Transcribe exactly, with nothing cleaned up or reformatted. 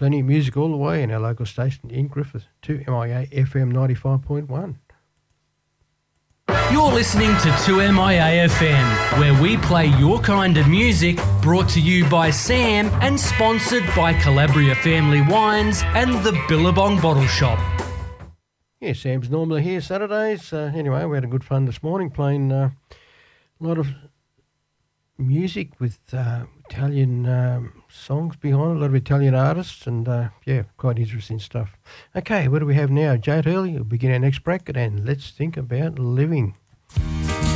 plenty of music all the way in our local station in Griffith to M I A F M ninety-five point one. You're listening to two M I A F M, where we play your kind of music, brought to you by Sam and sponsored by Calabria Family Wines and the Billabong Bottle Shop. Yeah, Sam's normally here Saturdays. Uh, anyway, we had a good fun this morning playing uh, a lot of music with uh, Italian um, songs behind it, a lot of Italian artists, and uh, yeah, quite interesting stuff. Okay, what do we have now? Jade Hurley will begin our next bracket, and let's think about living.